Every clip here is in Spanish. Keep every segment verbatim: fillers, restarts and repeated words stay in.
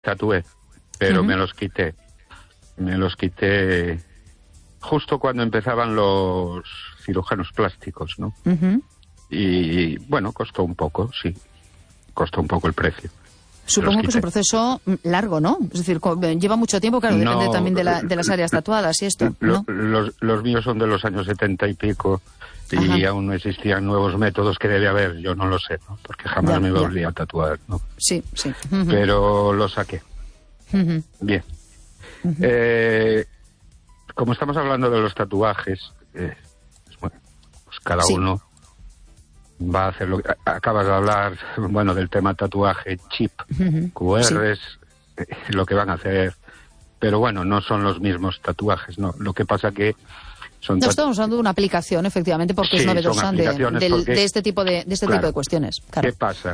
tatué, pero Uh-huh. me los quité. Me los quité justo cuando empezaban los cirujanos plásticos, ¿no? Uh-huh. Y, bueno, costó un poco, sí. Costó un poco el precio. Supongo que es un proceso largo, ¿no? Es decir, co- lleva mucho tiempo, claro, depende No, también de, la, de las áreas tatuadas y esto, Lo- ¿no? los, los míos son de los años setenta y pico y Ajá. aún no existían nuevos métodos que debe haber, yo no lo sé, ¿no? Porque jamás Ya, me ya. volví a tatuar, ¿no? Sí, sí. Ujú. Pero lo saqué. Ujú. Bien. Eh, como estamos hablando de los tatuajes, eh, pues bueno, pues cada Sí. uno va a hacer lo que... a- Acabas de hablar, bueno, del tema tatuaje, chip, Ujú. Q Rs, eh, lo que van a hacer, pero bueno, no son los mismos tatuajes, ¿no? Lo que pasa que son... No, tatu- estamos usando una aplicación, efectivamente, porque Sí, es novedosa son de, aplicaciones del- porque- de este tipo de, de este Claro. tipo de cuestiones. Claro. ¿Qué pasa?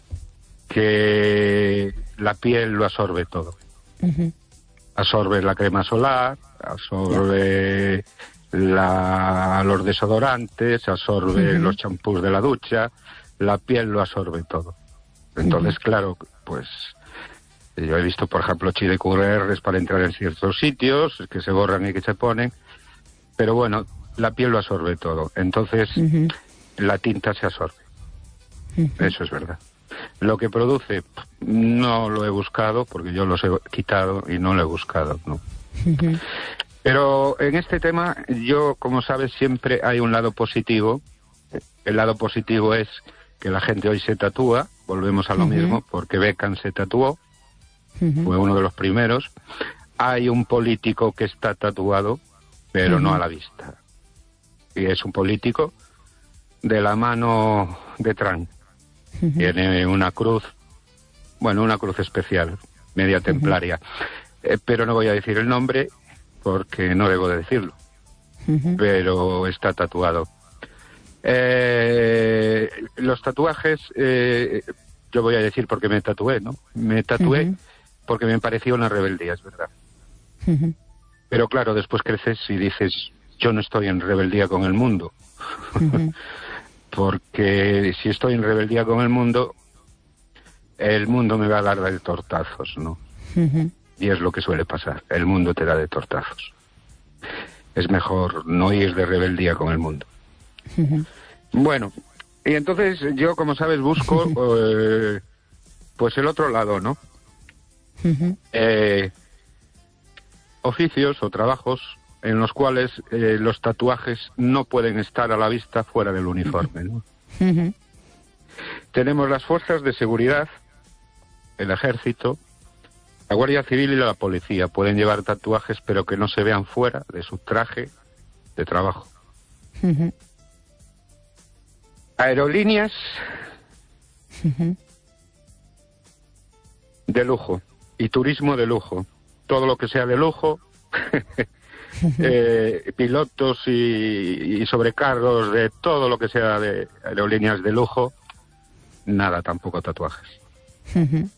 Que la piel lo absorbe todo. Ujú. Absorbe la crema solar, absorbe la, los desodorantes, absorbe Ujú. los champús de la ducha, la piel lo absorbe todo. Entonces, claro, pues yo he visto, por ejemplo, chile Q Rs para entrar en ciertos sitios, que se borran y que se ponen, pero bueno, la piel lo absorbe todo. Entonces, Ujú. la tinta se absorbe. Ujú. Eso es verdad. Lo que produce, no lo he buscado, porque yo los he quitado y no lo he buscado, ¿no? Ujú. Pero en este tema, yo, como sabes, siempre hay un lado positivo. El lado positivo es que la gente hoy se tatúa, volvemos a lo Ujú. mismo, porque Beckham se tatuó, Ujú. fue uno de los primeros. Hay un político que está tatuado, pero Ujú. no a la vista. Y es un político de la mano de Trump. Ujú. Tiene una cruz, bueno, una cruz especial, media templaria. Eh, pero no voy a decir el nombre porque no debo de decirlo. Ujú. Pero está tatuado. Eh, los tatuajes, eh, yo voy a decir porque me tatué, ¿no? Me tatué Ujú. porque me pareció una rebeldía, es verdad. Ujú. Pero claro, después creces y dices, yo no estoy en rebeldía con el mundo. Ujú. Porque si estoy en rebeldía con el mundo, el mundo me va a dar de tortazos, ¿no? Ujú. Y es lo que suele pasar, el mundo te da de tortazos. Es mejor no ir de rebeldía con el mundo. Ujú. Bueno, y entonces yo, como sabes, busco eh, pues el otro lado, ¿no? Ujú. Eh, oficios o trabajos en los cuales eh, los tatuajes no pueden estar a la vista fuera del uniforme, ¿no? Ujú. Tenemos las fuerzas de seguridad, el ejército, la Guardia Civil y la policía. Pueden llevar tatuajes, pero que no se vean fuera de su traje de trabajo. Ujú. Aerolíneas Ujú. de lujo y turismo de lujo. Todo lo que sea de lujo, eh, pilotos y, y sobrecargos de todo lo que sea de aerolíneas de lujo, nada, tampoco tatuajes. Ujú.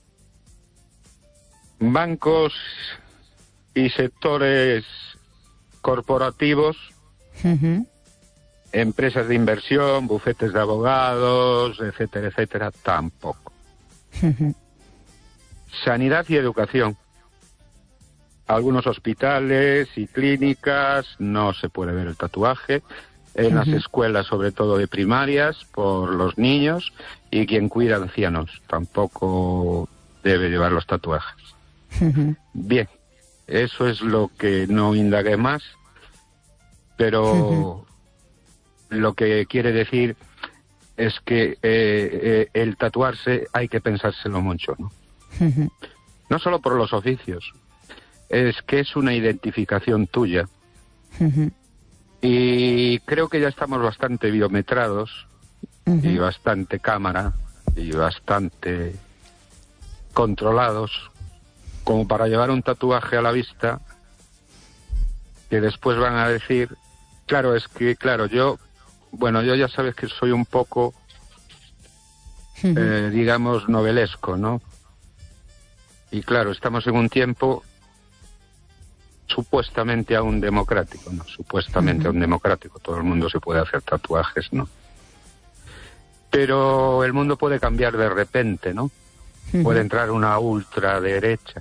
Bancos y sectores corporativos, Ujú. empresas de inversión, bufetes de abogados, etcétera, etcétera, tampoco. Ujú. Sanidad y educación. Algunos hospitales y clínicas no se puede ver el tatuaje. En las Ujú. escuelas, sobre todo de primarias, por los niños, y quien cuida ancianos tampoco debe llevar los tatuajes. Ujú. Bien, eso es lo que no indagué más, pero Ujú. lo que quiere decir es que eh, eh, el tatuarse hay que pensárselo mucho, ¿no? Ujú. No solo por los oficios, es que es una identificación tuya. Ujú. Y creo que ya estamos bastante biometrados Ujú. y bastante cámara y bastante controlados como para llevar un tatuaje a la vista que después van a decir, claro, es que, claro, yo, bueno, yo ya sabes que soy un poco, Ujú. eh, digamos, novelesco, ¿no? Y claro, estamos en un tiempo supuestamente aún democrático, ¿no? Supuestamente Ujú. aún democrático, todo el mundo se puede hacer tatuajes, ¿no? Pero el mundo puede cambiar de repente, ¿no? puede entrar una ultraderecha